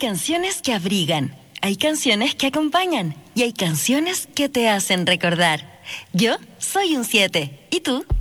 canciones que abrigan, hay canciones que acompañan y hay canciones que te hacen recordar. Yo soy un 7. ¿Y tú?